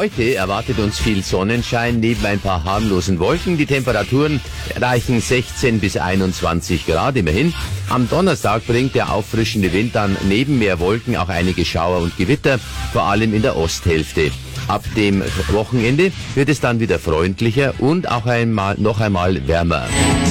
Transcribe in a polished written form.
Heute erwartet uns viel Sonnenschein neben ein paar harmlosen Wolken. Die Temperaturen erreichen 16 bis 21 Grad immerhin. Am Donnerstag bringt der auffrischende Wind dann neben mehr Wolken auch einige Schauer und Gewitter, vor allem in der Osthälfte. Ab dem Wochenende wird es dann wieder freundlicher und auch noch einmal wärmer.